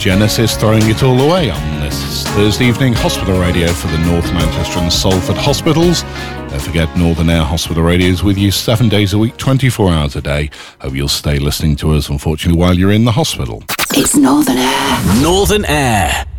Genesis throwing it all away on this Thursday evening hospital radio for the North Manchester and Salford hospitals. Don't forget, Northern Air Hospital Radio is with you 7 days a week, 24 hours a day. Hope you'll stay listening to us, unfortunately, while you're in the hospital. It's Northern Air. Northern Air.